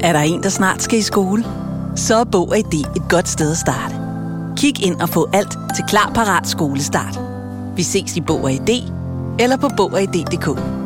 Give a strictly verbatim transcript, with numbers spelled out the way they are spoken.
Er der en, der snart skal i skole? Så er Bog og I D et godt sted at starte. Kig ind og få alt til Klar Parat Skolestart. Vi ses i Bog og I D eller på bog og i d punktum d k.